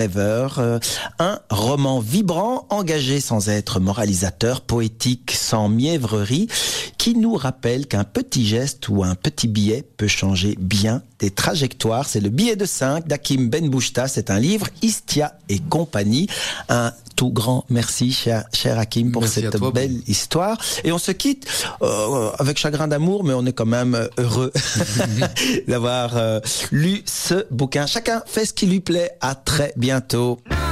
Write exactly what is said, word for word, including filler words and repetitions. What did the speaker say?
Rêveur, un roman vibrant, engagé sans être moralisateur, poétique sans mièvrerie, qui nous rappelle qu'un petit geste ou un petit billet peut changer bien des trajectoires. C'est le billet de cinq d'Hakim Benbouchta. C'est un livre Istia et compagnie. Un tout grand merci, cher, cher Hakim, pour merci cette toi, belle bon. histoire. Et on se quitte euh, avec chagrin d'amour, mais on est quand même heureux d'avoir euh, lu ce bouquin. Chacun fait ce qui lui plaît. À très bientôt.